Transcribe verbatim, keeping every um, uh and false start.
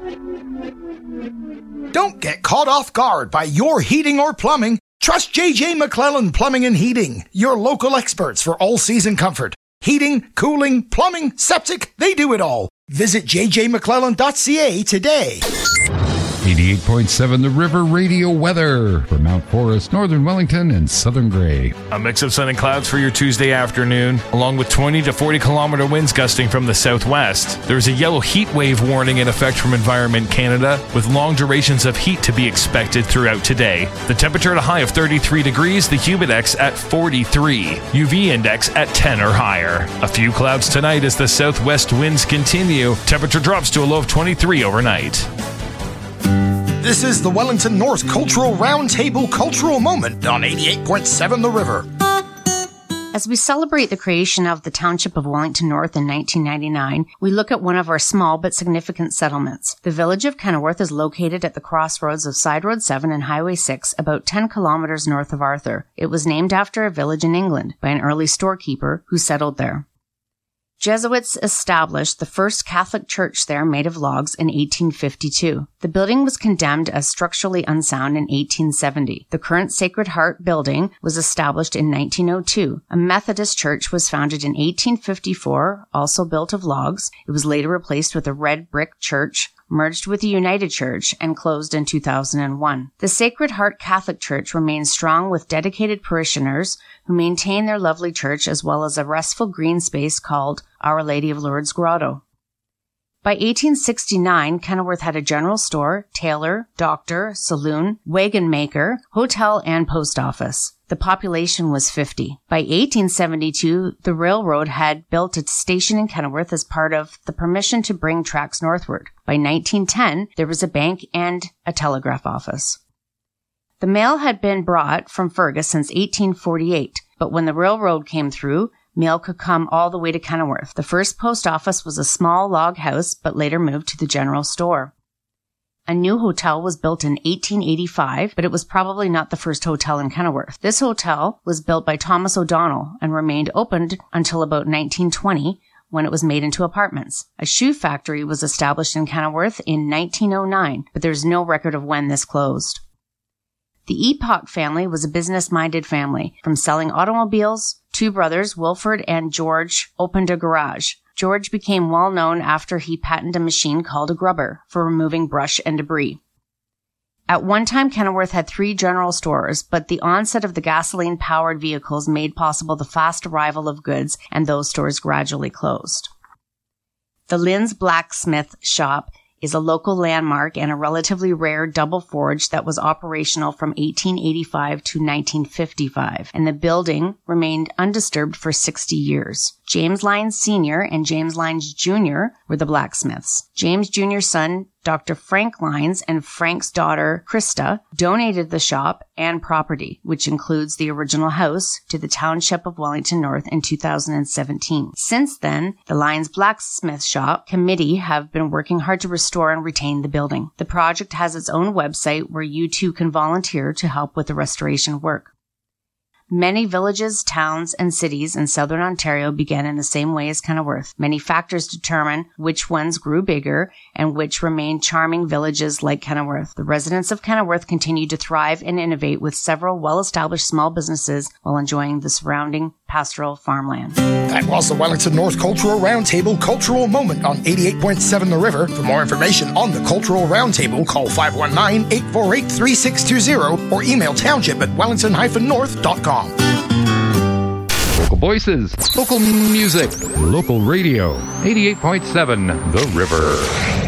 Don't get caught off guard by your heating or plumbing. Trust J J McClellan Plumbing and Heating, your local experts for all-season comfort. Heating, cooling, plumbing, septic, they do it all. Visit j j mcclellan dot c a today. eighty-eight point seven The River Radio weather for Mount Forest, Northern Wellington, and Southern Grey. A mix of sun and clouds for your Tuesday afternoon, along with twenty to forty kilometer winds gusting from the southwest. There's a yellow heat wave warning in effect from Environment Canada, with long durations of heat to be expected throughout today. The temperature at a high of thirty-three degrees, the humidex at forty-three, U V index at ten or higher. A few clouds tonight as the southwest winds continue. Temperature drops to a low of twenty-three overnight. This is the Wellington North Cultural Roundtable Cultural Moment on eighty-eight point seven The River. As we celebrate the creation of the Township of Wellington North in nineteen ninety-nine, we look at one of our small but significant settlements. The village of Kenilworth is located at the crossroads of Side Road seven and Highway six, about ten kilometers north of Arthur. It was named after a village in England by an early storekeeper who settled there. Jesuits established the first Catholic church there made of logs in eighteen fifty-two. The building was condemned as structurally unsound in eighteen seventy. The current Sacred Heart building was established in nineteen oh two. A Methodist church was founded in eighteen fifty-four, also built of logs. It was later replaced with a red brick church, merged with the United Church, and closed in two thousand one. The Sacred Heart Catholic Church remains strong with dedicated parishioners who maintain their lovely church, as well as a restful green space called Our Lady of Lourdes Grotto. By eighteen sixty-nine, Kenilworth had a general store, tailor, doctor, saloon, wagon maker, hotel, and post office. The population was fifty. By eighteen seventy-two, the railroad had built a station in Kenilworth as part of the permission to bring tracks northward. By nineteen ten, there was a bank and a telegraph office. The mail had been brought from Fergus since eighteen forty-eight, but when the railroad came through, mail could come all the way to Kenilworth. The first post office was a small log house, but later moved to the general store. A new hotel was built in eighteen eighty-five, but it was probably not the first hotel in Kenilworth. This hotel was built by Thomas O'Donnell and remained opened until about nineteen twenty, when it was made into apartments. A shoe factory was established in Kenilworth in nineteen oh nine, but there's no record of when this closed. The Epoch family was a business-minded family. From selling automobiles, two brothers, Wilford and George, opened a garage. George became well known after he patented a machine called a grubber for removing brush and debris. At one time, Kenilworth had three general stores, but the onset of the gasoline-powered vehicles made possible the fast arrival of goods, and those stores gradually closed. The Lynn's Blacksmith Shop is a local landmark and a relatively rare double forge that was operational from eighteen eighty-five to nineteen fifty-five, and the building remained undisturbed for sixty years. James Lyons Senior and James Lyons Junior were the blacksmiths. James Junior's son, Doctor Frank Lyons, and Frank's daughter, Krista, donated the shop and property, which includes the original house, to the Township of Wellington North in two thousand seventeen. Since then, the Lyons Blacksmith Shop Committee have been working hard to restore and retain the building. The project has its own website where you too can volunteer to help with the restoration work. Many villages, towns, and cities in southern Ontario began in the same way as Kenilworth. Many factors determine which ones grew bigger and which remained charming villages like Kenilworth. The residents of Kenilworth continued to thrive and innovate with several well-established small businesses while enjoying the surrounding pastoral farmland. That was the Wellington North Cultural Roundtable Cultural Moment on eighty-eight point seven The River. For more information on the Cultural Roundtable, call five one nine, eight four eight, three six two zero or email township at wellington dash north dot com. Local voices, local music, local radio. eighty-eight point seven The River.